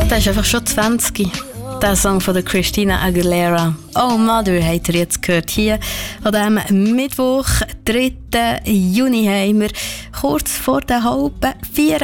Der ist einfach schon 20. Der Song von der Christina Aguilera. «Oh Mother» habt ihr jetzt gehört hier. An diesem Mittwoch, 3. Juni, haben wir kurz vor der halben 4.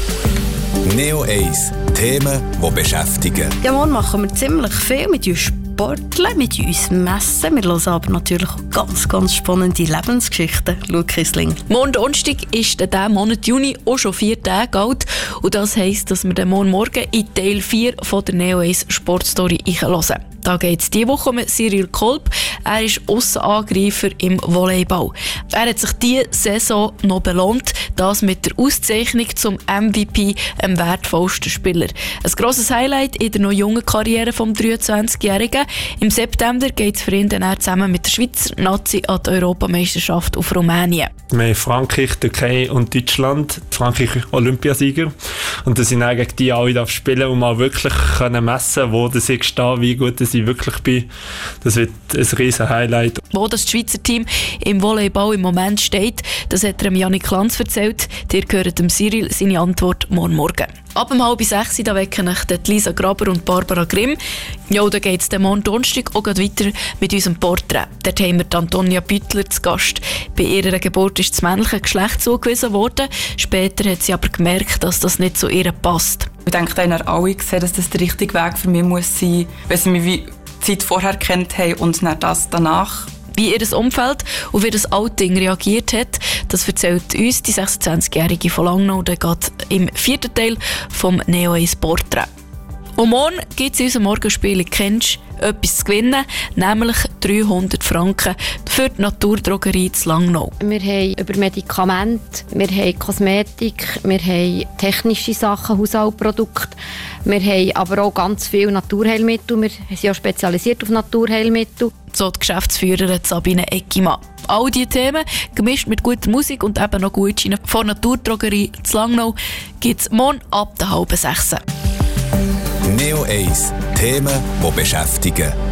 Neo 1. Themen, die beschäftigen. Ja, morgen machen wir ziemlich viel mit uns Sporteln, mit uns messen. Wir hören aber natürlich auch ganz, ganz spannende Lebensgeschichten. Luke Kissling. Morgen Donnerstag ist der Monat Juni auch schon 4 Tage alt. Und das heisst, dass wir den morgen in Teil 4 von der Neo 1 Sportstory hören. Da geht es diese Woche um Cyril Kolb. Er ist Aussenangreifer im Volleyball. Er hat sich diese Saison noch belohnt, das mit der Auszeichnung zum MVP, dem wertvollsten Spieler. Ein grosses Highlight in der noch jungen Karriere des 23-Jährigen. Im September geht es für ihn dann zusammen mit der Schweizer Nazi an die Europameisterschaft auf Rumänien. Wir haben Frankreich, Türkei und Deutschland. Frankreich Olympiasieger. Und das sind eigentlich die alle spielen und mal wirklich messen, wo ich stehe, wie gut ich wirklich bin. Das wird ein riesen Highlight. Wo das Schweizer Team im Volleyball im Moment steht, das hat Janik Lanz erzählt. Ihr hört dem Cyril seine Antwort morgen. Ab 5:30 da wecken euch Lisa Graber und Barbara Grimm. Ja, da geht es morgen Donnerstag auch weiter mit unserem Porträt. Dort haben wir Antonia Büttler zu Gast. Bei ihrer Geburt ist das männliche Geschlecht zugewiesen worden. Später hat sie aber gemerkt, dass das nicht zu ihr passt. Ich denke, da haben alle gesehen, dass das der richtige Weg für mich muss sein, weil sie mich wie die Zeit vorher kennt haben und dann das danach. Wie ihr Umfeld auf ihr Outing reagiert hat, das erzählt uns die 26-Jährige von Langnau. Der geht im 4. Teil vom Neo 1 Porträt. Und morgen gibt es in unserem Morgenspiel «Kennst du etwas zu gewinnen», nämlich 300 Franken für die Naturdrogerie zu Langnau. Wir haben über Medikamente, wir haben Kosmetik, wir haben technische Sachen, Haushaltsprodukte, wir haben aber auch ganz viele Naturheilmittel. Wir sind auch spezialisiert auf Naturheilmittel. So die Geschäftsführerin Sabine Eckimann. All diese Themen, gemischt mit guter Musik und eben noch Gutscheine von Naturdrogerie zu Langnau, gibt es morgen ab 5:30. Neo 1. Themen, die beschäftigen.